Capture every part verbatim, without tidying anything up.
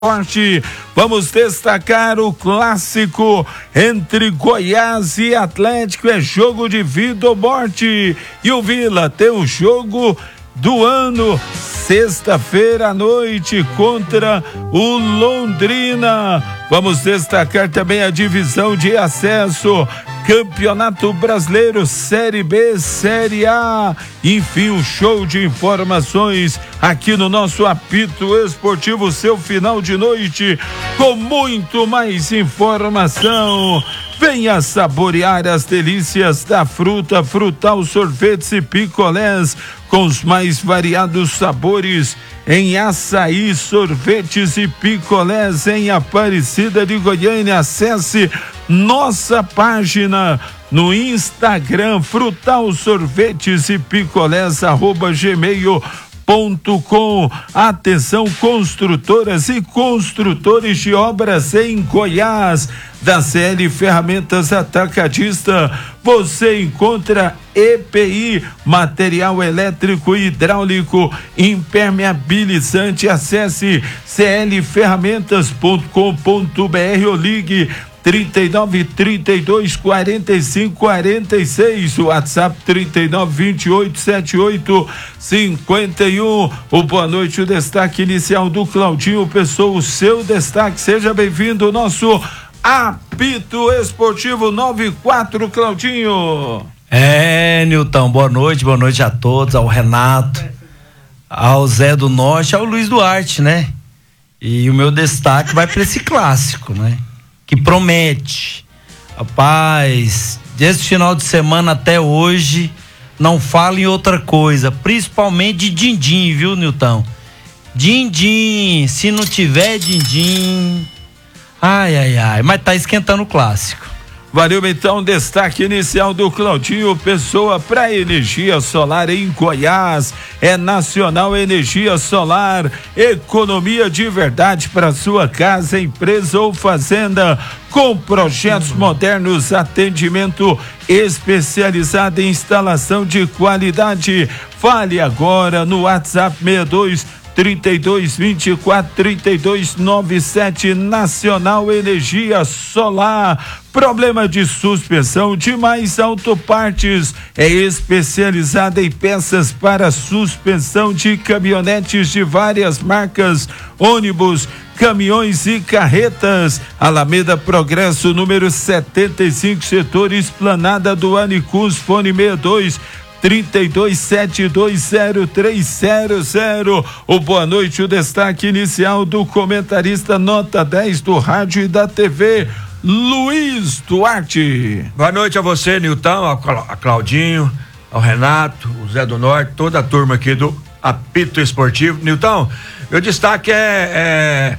Esporte. Vamos destacar o clássico entre Goiás e Atlético, é jogo de vida ou morte, e o Vila tem o jogo do ano, sexta-feira à noite contra o Londrina. Vamos destacar também a divisão de acesso, Campeonato Brasileiro, Série B, Série A. Enfim, um show de informações aqui no nosso Apito Esportivo, seu final de noite com muito mais informação. Venha saborear as delícias da fruta, Frutal Sorvetes e Picolés, com os mais variados sabores em açaí, sorvetes e picolés em Aparecida de Goiânia. Acesse nossa página no Instagram, Frutal Sorvetes e Picolés, arroba gmail ponto com. Atenção, construtoras e construtores de obras em Goiás. Da C L Ferramentas Atacadista, você encontra E P I, material elétrico e hidráulico impermeabilizante. Acesse c l ferramentas ponto com ponto b r ou ligue trinta e nove, trinta e dois, quarenta e cinco, quarenta e seis, WhatsApp trinta e nove, vinte e oito, setenta e oito, cinquenta e um. O boa noite, o destaque inicial do Claudinho Pessoa, o seu destaque. Seja bem-vindo ao nosso Apito Esportivo noventa e quatro, Claudinho. É, Nilton, boa noite, boa noite a todos, ao Renato, ao Zé do Norte, ao Luiz Duarte, né? E o meu destaque vai para esse clássico, né? Que promete. Rapaz, desse final de semana até hoje, não fala em outra coisa, principalmente de din-din, viu, Nilton? Din-din, se não tiver din-din, ai, ai, ai, mas tá esquentando o clássico. Valeu, então, destaque inicial do Claudinho Pessoa para energia solar em Goiás. É Nacional Energia Solar, economia de verdade para sua casa, empresa ou fazenda, com projetos modernos, atendimento especializado em instalação de qualidade. Fale agora no WhatsApp sessenta e dois, trinta e dois, vinte e quatro, trinta e dois, noventa e sete. Nacional Energia Solar. Problema de suspensão, Demais Autopartes é especializada em peças para suspensão de caminhonetes de várias marcas, ônibus, caminhões e carretas. Alameda Progresso, número setenta e cinco, setor Esplanada do Anicus. Fone sessenta e dois, trinta e dois, setenta e dois, zero três zero zero. O boa noite, o destaque inicial do comentarista nota dez do rádio e da T V, Luiz Duarte. Boa noite a você, Nilton, a Claudinho, ao Renato, o Zé do Norte, toda a turma aqui do Apito Esportivo. Nilton, meu destaque é, é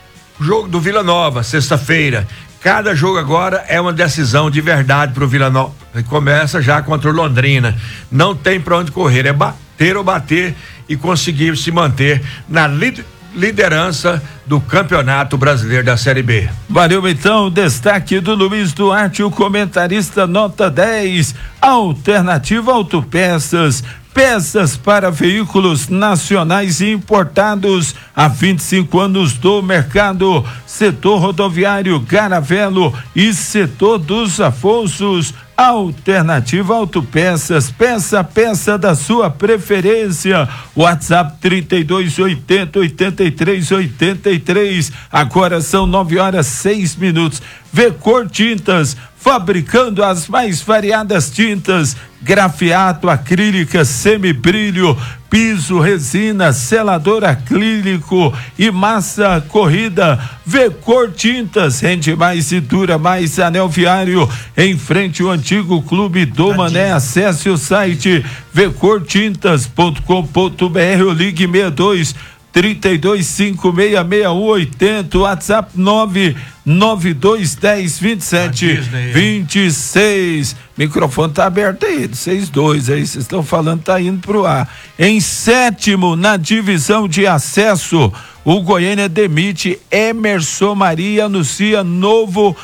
o jogo do Vila Nova, sexta-feira. Cada jogo agora é uma decisão de verdade pro Vila Nova. Começa já contra o Londrina. Não tem pra onde correr, é bater ou bater e conseguir se manter na liderança liderança do Campeonato Brasileiro da Série B. Valeu, então, destaque do Luiz Duarte, o comentarista nota dez. Alternativa Autopeças, peças para veículos nacionais e importados há vinte e cinco anos do mercado. Setor rodoviário Garavelo e setor dos Afonsos. Alternativa Autopeças, peça a peça da sua preferência. WhatsApp trinta e dois, oitenta, oitenta e três, oitenta e três. Agora são nove horas seis minutos. Vecor Tintas, fabricando as mais variadas tintas, grafiato, acrílica, semibrilho, piso, resina, selador acrílico e massa corrida. Vecor Tintas, rende mais e dura mais. Anel Viário, em frente ao antigo Clube do Mané. Acesse o site vecor tintas ponto com ponto b r ou ligue sessenta e dois, trinta e dois, cinquenta e seis, sessenta e um, oitenta. WhatsApp nove nove dois dez, vinte e sete, vinte e seis. Microfone tá aberto aí, vocês dois aí, vocês estão falando, tá indo pro ar. Em sétimo, na divisão de acesso, o Goiânia demite Emerson Maria, anuncia novo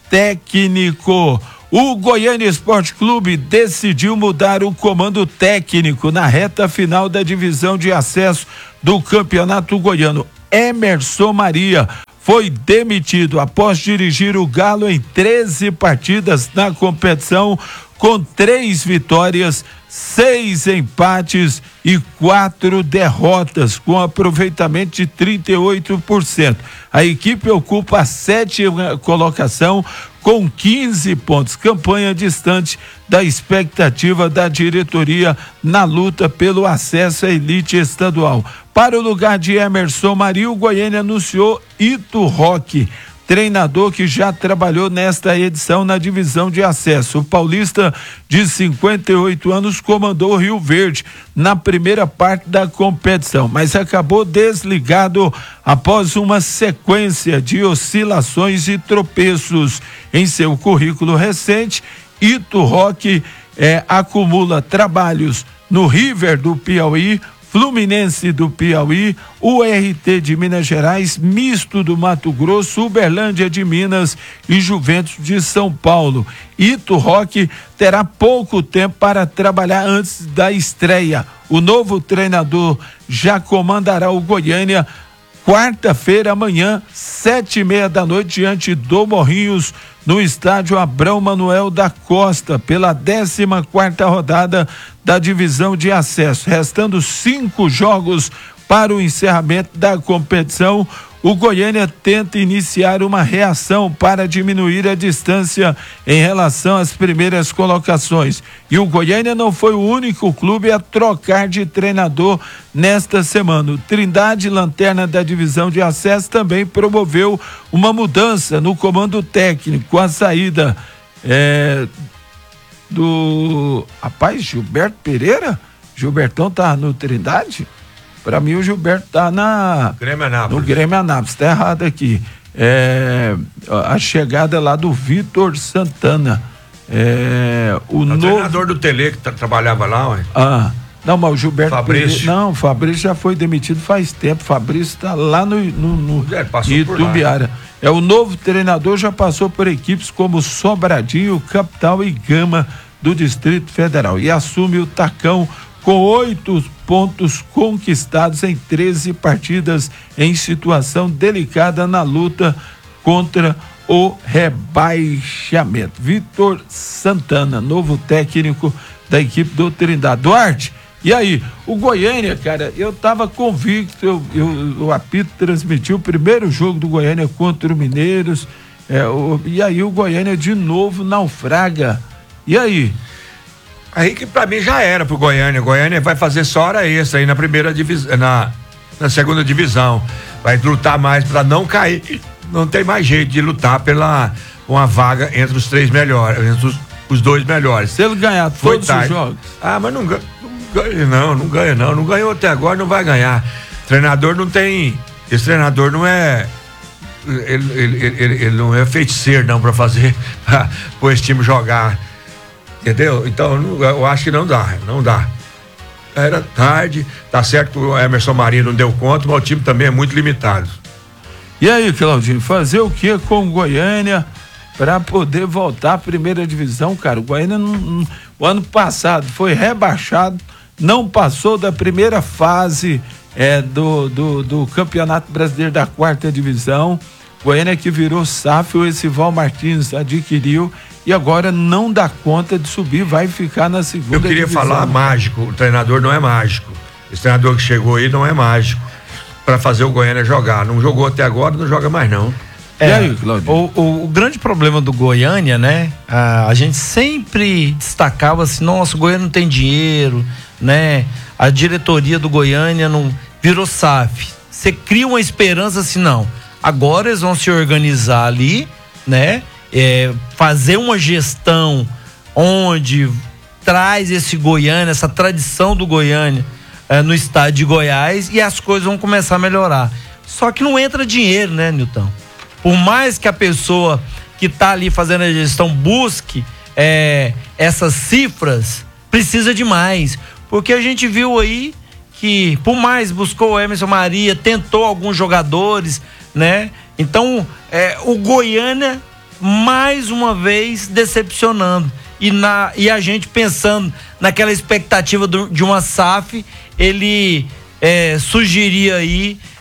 técnico. O Goiânia Esporte Clube decidiu mudar o comando técnico na reta final da divisão de acesso do Campeonato Goiano. Emerson Maria foi demitido após dirigir o Galo em treze partidas na competição, com três vitórias, seis empates e quatro derrotas, com aproveitamento de trinta e oito por cento. A equipe ocupa a sétima colocação com quinze pontos, campanha distante da expectativa da diretoria na luta pelo acesso à elite estadual. Para o lugar de Emerson Maria, o Goiânia anunciou Ito Roque, treinador que já trabalhou nesta edição na divisão de acesso. O paulista de cinquenta e oito anos comandou o Rio Verde na primeira parte da competição, mas acabou desligado após uma sequência de oscilações e tropeços. Em seu currículo recente, Ito Roque eh, acumula trabalhos no River do Piauí, Fluminense do Piauí, U R T de Minas Gerais, Misto do Mato Grosso, Uberlândia de Minas e Juventus de São Paulo. Ito Roque terá pouco tempo para trabalhar antes da estreia. O novo treinador já comandará o Goiânia quarta-feira, amanhã, sete e meia da noite, diante do Morrinhos, no estádio Abrão Manuel da Costa, pela décima quarta rodada da divisão de acesso. Restando cinco jogos para o encerramento da competição, o Goiânia tenta iniciar uma reação para diminuir a distância em relação às primeiras colocações. E o Goiânia não foi o único clube a trocar de treinador nesta semana. O Trindade, lanterna da divisão de acesso, também promoveu uma mudança no comando técnico, com a saída é, do rapaz Gilberto Pereira. Gilbertão tá no Trindade? Para mim o Gilberto tá na Grêmio Anápolis. no Grêmio Anápolis, tá errado aqui. É, a chegada lá do Vitor Santana. É, o é novo... treinador do Tele que tra trabalhava lá, ué. Ah, não, mas o Gilberto Fabrício. Pereira, não, o Fabrício já foi demitido faz tempo. O Fabrício está lá no, no, no é, passou Itubiara. É, o novo treinador já passou por equipes como Sobradinho, Capital e Gama do Distrito Federal e assume o Tacão com oito pontos conquistados em treze partidas, em situação delicada na luta contra o rebaixamento. Vitor Santana, novo técnico da equipe do Trindade. Duarte, e aí? O Goiânia, cara, eu tava convicto, eu, eu, o apito transmitiu o primeiro jogo do Goiânia contra o Mineiros, é, o, e aí o Goiânia de novo naufraga. E aí? Aí que pra mim já era pro Goiânia. Goiânia vai fazer só hora extra aí na primeira divisão, na, na segunda divisão. Vai lutar mais pra não cair. Não tem mais jeito de lutar pela uma vaga entre os três melhores, entre os, os dois melhores. Se ele ganhar todos os jogos. Ah, mas não ganha, não ganha não, não ganha não. Não ganhou até agora, não vai ganhar. Treinador não tem. Esse treinador não é. Ele, ele, ele, ele não é feiticeiro não pra fazer, pra pôr esse time jogar. Entendeu? Então, eu acho que não dá, não dá. Era tarde, tá certo que o Emerson Maria não deu conta, mas o time também é muito limitado. E aí, Claudinho, fazer o que com o Goiânia para poder voltar à primeira divisão, cara? O Goiânia, não, não, o ano passado, foi rebaixado, não passou da primeira fase é, do, do, do Campeonato Brasileiro da quarta divisão. Goiânia que virou S A F, o Esival Martins adquiriu e agora não dá conta de subir, vai ficar na segunda divisão. Eu queria divisão. falar mágico, o treinador não é mágico. Esse treinador que chegou aí não é mágico para fazer o Goiânia jogar. Não jogou até agora, não joga mais não. É, e aí, Claudio? O, o, o grande problema do Goiânia, né? A, a gente sempre destacava assim, nossa, o Goiânia não tem dinheiro, né? A diretoria do Goiânia não virou S A F. Você cria uma esperança assim, não. Agora eles vão se organizar ali, né? É, fazer uma gestão onde traz esse Goiânia, essa tradição do Goiânia é, no estado de Goiás e as coisas vão começar a melhorar. Só que não entra dinheiro, né, Nilton? Por mais que a pessoa que está ali fazendo a gestão busque é, essas cifras, precisa de mais. Porque a gente viu aí que, por mais buscou o Emerson Maria, tentou alguns jogadores, né? Então, é, o Goiânia mais uma vez decepcionando e, na, e a gente pensando naquela expectativa do, de uma S A F, ele é, sugeria aí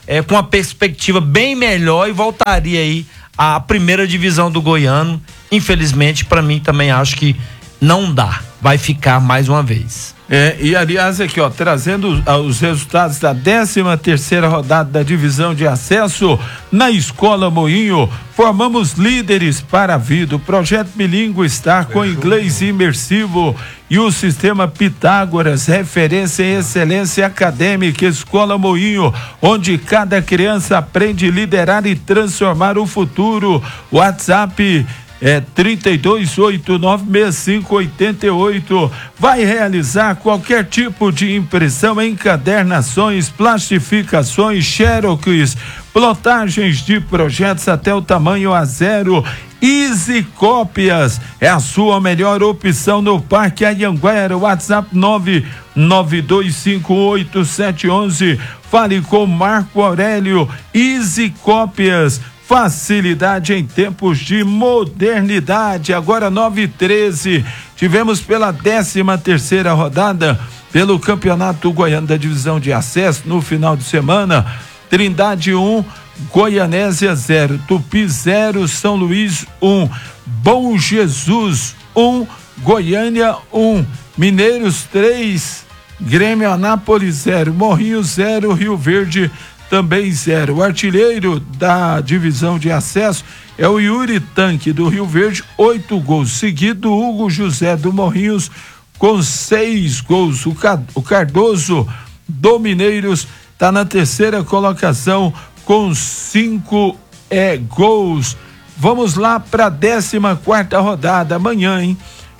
é, com uma perspectiva bem melhor e voltaria aí à primeira divisão do goiano. Infelizmente, para mim também acho que não dá, vai ficar mais uma vez. É, e aliás aqui, ó, trazendo os resultados da décima terceira rodada da divisão de acesso na Escola Moinho, formamos líderes para a vida. O projeto bilíngue está com inglês imersivo e o sistema Pitágoras, referência em excelência acadêmica. Escola Moinho, onde cada criança aprende a liderar e transformar o futuro. WhatsApp é trinta e dois, oito nove seis cinco, oito oito. Vai realizar qualquer tipo de impressão, encadernações, plastificações, xerox, plotagens de projetos até o tamanho A zero. Easy Cópias é a sua melhor opção no Parque Anhanguera. WhatsApp nove nove dois cinco oito sete um um. Fale com Marco Aurélio. Easy Cópias, facilidade em tempos de modernidade. Agora nove e treze, tivemos pela décima terceira rodada pelo Campeonato Goiano da Divisão de Acesso no final de semana. Trindade um, Goianésia zero, Tupi zero, São Luís um, Bom Jesus um, Goiânia um, Mineiros três, Grêmio Anápolis zero, Morrinhos zero, Rio Verde também zero. O artilheiro da divisão de acesso é o Yuri Tanque do Rio Verde, oito gols. Seguido, Hugo José do Morrinhos com seis gols. O, Ca... o Cardoso do Mineiros está na terceira colocação com cinco é, gols. Vamos lá para a décima quarta rodada amanhã, hein?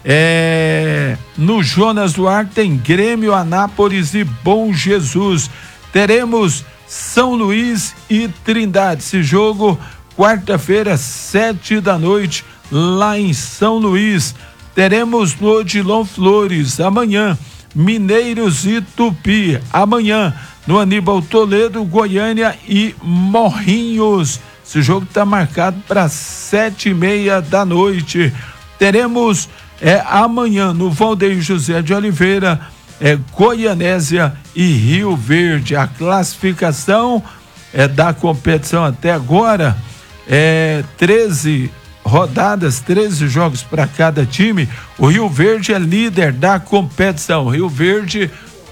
É... No Jonas Duarte tem Grêmio Anápolis e Bom Jesus. Teremos São Luís e Trindade. Esse jogo, quarta-feira, sete da noite, lá em São Luís. Teremos no Odilon Flores. Amanhã, Mineiros e Tupi. Amanhã, no Aníbal Toledo, Goiânia e Morrinhos. Esse jogo está marcado para sete e meia da noite. Teremos é, amanhã, no Valdeir José de Oliveira, é Goianésia e Rio Verde. A classificação é da competição até agora é treze rodadas, treze jogos para cada time. O Rio Verde é líder da competição. Rio Verde,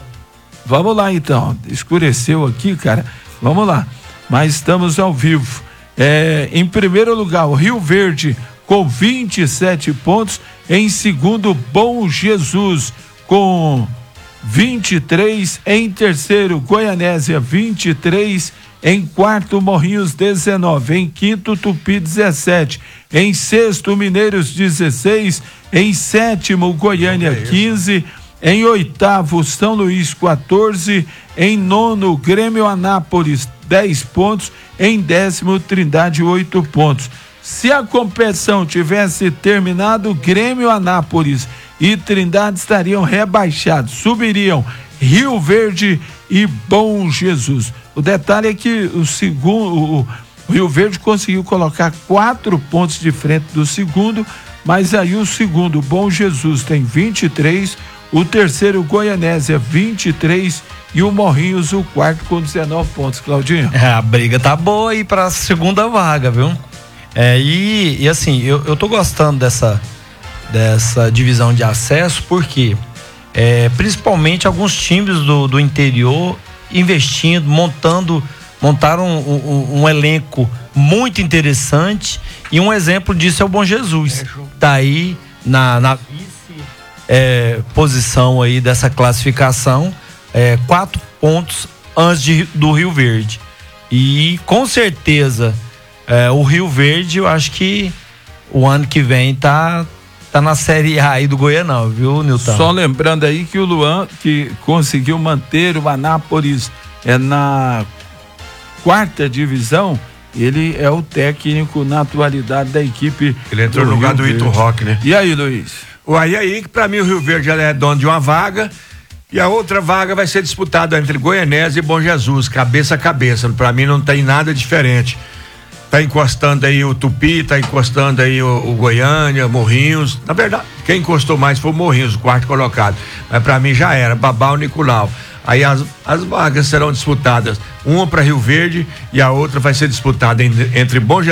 vamos lá então, escureceu aqui, cara, vamos lá, mas estamos ao vivo. É, em primeiro lugar, o Rio Verde com vinte e sete pontos. Em segundo, Bom Jesus com vinte e três. Em terceiro, Goianésia vinte e três. Em quarto, Morrinhos dezenove. Em quinto, Tupi dezessete. Em sexto, Mineiros dezesseis. Em sétimo, Goiânia quinze. Em oitavo, São Luís quatorze. Em nono, Grêmio Anápolis dez pontos. Em décimo, Trindade oito pontos. Se a competição tivesse terminado, Grêmio Anápolis e Trindade estariam rebaixados, subiriam Rio Verde e Bom Jesus. O detalhe é que o segundo, o, o Rio Verde conseguiu colocar quatro pontos de frente do segundo, mas aí o segundo, Bom Jesus, tem vinte e três, o terceiro, Goianésia, vinte e três e o Morrinhos, o quarto, com dezenove pontos. Claudinho? É, a briga tá boa aí pra segunda vaga, viu? É, e, e assim, eu, eu tô gostando dessa, dessa divisão de acesso, porque é, principalmente alguns times do, do interior investindo, montando, montaram um, um, um elenco muito interessante, e um exemplo disso é o Bom Jesus. Tá aí na, na vice é, posição aí dessa classificação, é, quatro pontos antes de, do Rio Verde. E com certeza É, o Rio Verde, eu acho que o ano que vem tá, tá na Série A aí do Goianão, viu, Nilton? Só lembrando aí que o Luan, que conseguiu manter o Anápolis é, na quarta divisão, ele é o técnico na atualidade da equipe. Ele entrou no lugar do Ito Rock, né? E aí, Luiz? Uai, e aí, pra mim o Rio Verde já é dono de uma vaga, e a outra vaga vai ser disputada entre Goianésia e Bom Jesus, cabeça a cabeça. Pra mim não tem nada diferente. Tá encostando aí o Tupi, tá encostando aí o, o Goiânia, Morrinhos. Na verdade, quem encostou mais foi o Morrinhos, o quarto colocado. Mas pra mim já era, Babau, Nicolau. Aí as, as vagas serão disputadas uma para Rio Verde e a outra vai ser disputada entre Bom